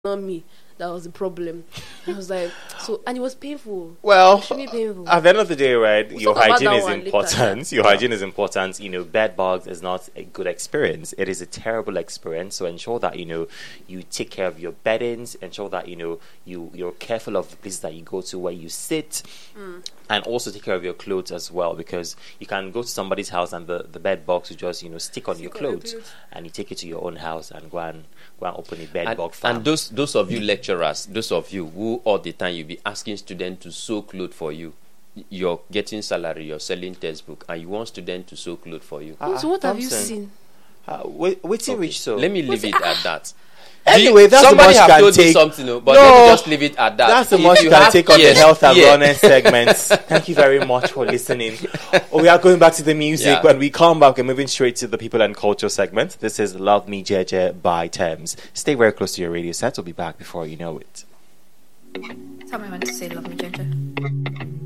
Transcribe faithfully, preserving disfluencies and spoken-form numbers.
not me. That was the problem. I was like, so, and it was painful. Well, Extremely painful. at the end of the day, right, We'll your talk about hygiene that is one later, important. yeah. Your hygiene is important. You know, bed bugs is not a good experience. It is a terrible experience. So ensure that, you know, you take care of your beddings. Ensure that, you know, you, you're careful of the places that you go to, where you sit. Mm. And also take care of your clothes as well, because you can go to somebody's house and the, the bed bugs will just, you know, stick on your Stick on your clothes, clothes. and you take it to your own house and go and go and open a bed And, bug farm. and those those of you lecturers, those of you who all the time you be asking students to sew clothes for you, you're getting salary, you're selling textbook, and you want students to sew clothes for you. Ah, so what have you Thompson. seen? Uh, wait, waiting Okay. which so? Let me leave What's- it at that. Anyway, that's the somebody much have can told take. me something, no, but No, let me just leave it at that. That's the If much you can have take on the ears, health and yeah. wellness segments. Thank you very much for listening. Oh, we are going back to the music. Yeah. When we come back, we're moving straight to the people and culture segment. This is Love Me Jeje by Thames. Stay very close to your radio set. We'll be back before you know it. Tell me when to say love me, Ginger.